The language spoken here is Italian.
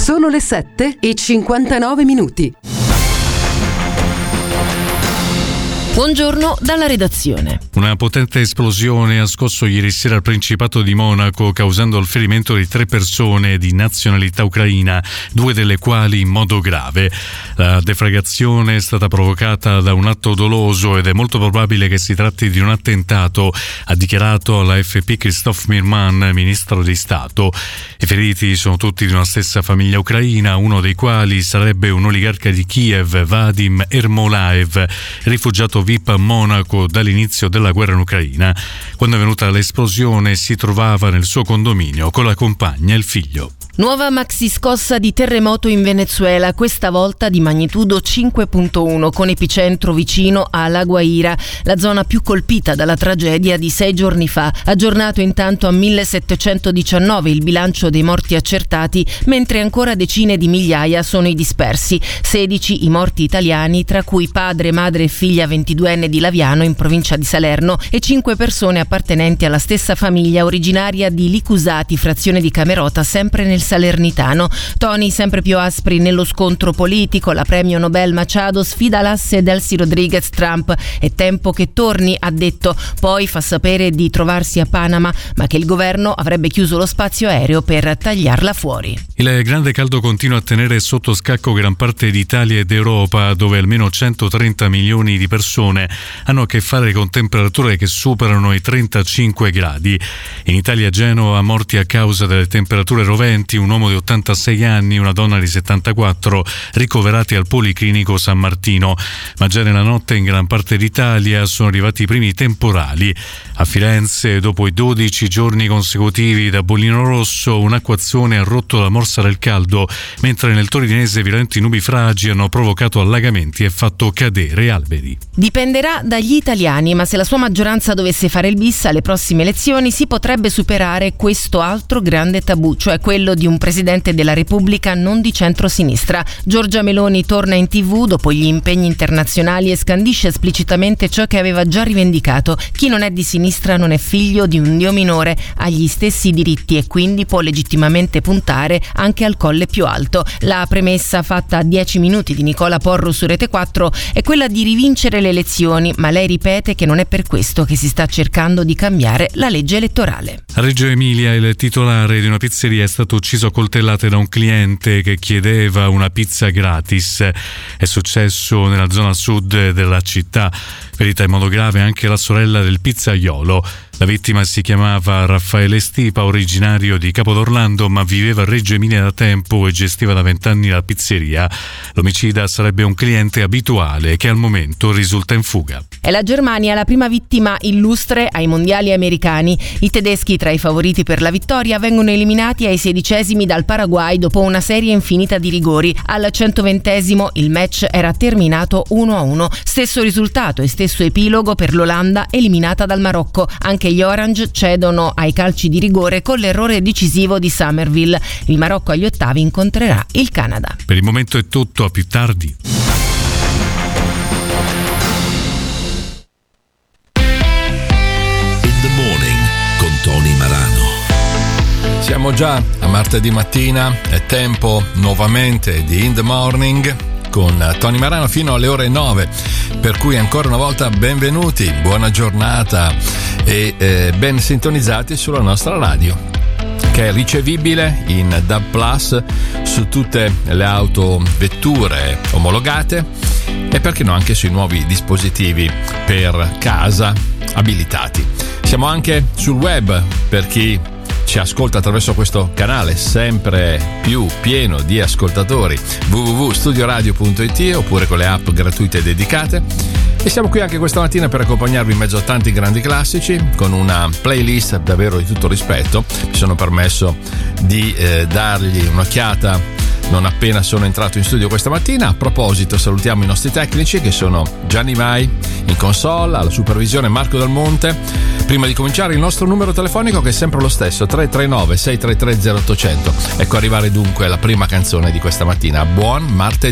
Sono le 7:59. Buongiorno dalla redazione. Una potente esplosione ha scosso ieri sera il Principato di Monaco, causando il ferimento di 3 persone di nazionalità ucraina, 2 delle quali in modo grave. La deflagrazione è stata provocata da un atto doloso ed è molto probabile che si tratti di un attentato, ha dichiarato all'AFP Christophe Mirman, ministro di Stato. I feriti sono tutti di una stessa famiglia ucraina, uno dei quali sarebbe un oligarca di Kiev, Vadim Ermolaev, rifugiato VIP a Monaco dall'inizio della guerra in Ucraina. Quando è venuta l'esplosione si trovava nel suo condominio con la compagna e il figlio. Nuova maxi scossa di terremoto in Venezuela, questa volta di magnitudo 5.1, con epicentro vicino a La Guaira, la zona più colpita dalla tragedia di 6 giorni fa. Aggiornato intanto a 1719 il bilancio dei morti accertati, mentre ancora decine di migliaia sono i dispersi. 16 i morti italiani, tra cui padre, madre e figlia 22enne di Laviano in provincia di Salerno e 5 persone appartenenti alla stessa famiglia originaria di Licusati, frazione di Camerota, sempre nel Salernitano. Toni sempre più aspri nello scontro politico. La premio Nobel Machado sfida l'asse Delcy Rodriguez Trump. È tempo che torni, ha detto. Poi fa sapere di trovarsi a Panama, ma che il governo avrebbe chiuso lo spazio aereo per tagliarla fuori. Il grande caldo continua a tenere sotto scacco gran parte d'Italia ed Europa, dove almeno 130 milioni di persone hanno a che fare con temperature che superano i 35 gradi. In Italia, Genova, morti a causa delle temperature roventi, un uomo di 86 anni, una donna di 74, ricoverati al Policlinico San Martino. Ma già nella notte in gran parte d'Italia sono arrivati i primi temporali. A Firenze, dopo i 12 giorni consecutivi da bollino rosso, un'acquazzone ha rotto la morsa del caldo, mentre nel torinese violenti nubifragi hanno provocato allagamenti e fatto cadere alberi. Dipenderà dagli italiani, ma se la sua maggioranza dovesse fare il bis alle prossime elezioni si potrebbe superare questo altro grande tabù, cioè quello di un presidente della Repubblica non di centrosinistra. Giorgia Meloni torna in TV dopo gli impegni internazionali e scandisce esplicitamente ciò che aveva già rivendicato: chi non è di sinistra non è figlio di un dio minore, ha gli stessi diritti e quindi può legittimamente puntare anche al colle più alto. La premessa fatta a 10 minuti di Nicola Porro su Rete 4 è quella di rivincere le elezioni, ma lei ripete che non è per questo che si sta cercando di cambiare la legge elettorale. A Reggio Emilia il titolare di una pizzeria è stato ucciso a coltellate da un cliente che chiedeva una pizza gratis. È successo nella zona sud della città. Ferita in modo grave anche la sorella del pizzaiolo. La vittima si chiamava Raffaele Stipa, originario di Capodorlando, ma viveva a Reggio Emilia da tempo e gestiva da 20 anni la pizzeria. L'omicida sarebbe un cliente abituale che al momento risulta in fuga. È la Germania la prima vittima illustre ai mondiali americani. I tedeschi, tra i favoriti per la vittoria, vengono eliminati ai 16esimi dal Paraguay dopo una serie infinita di rigori. Al 120esimo il match era terminato 1-1. Stesso risultato e stesso epilogo per l'Olanda, eliminata dal Marocco. Anche gli Orange cedono ai calci di rigore con l'errore decisivo di Somerville. Il Marocco agli ottavi incontrerà il Canada. Per il momento è tutto, a più tardi. In the Morning con Tony Marano. Siamo già a martedì mattina, è tempo nuovamente di In the Morning con Tony Marano fino alle ore 9, per cui ancora una volta benvenuti, buona giornata e ben sintonizzati sulla nostra radio, che è ricevibile in DAB Plus su tutte le autovetture omologate e perché no anche sui nuovi dispositivi per casa abilitati. Siamo anche sul web per chi ci ascolta attraverso questo canale sempre più pieno di ascoltatori, www.studioradio.it, oppure con le app gratuite dedicate. E siamo qui anche questa mattina per accompagnarvi in mezzo a tanti grandi classici con una playlist davvero di tutto rispetto. Mi sono permesso di dargli un'occhiata non appena sono entrato in studio questa mattina. A proposito, salutiamo i nostri tecnici che sono Gianni Mai in console, alla supervisione Marco Del Monte. Prima di cominciare il nostro numero telefonico, che è sempre lo stesso, 339 633 0800. Ecco arrivare dunque la prima canzone di questa mattina. Buon martedì.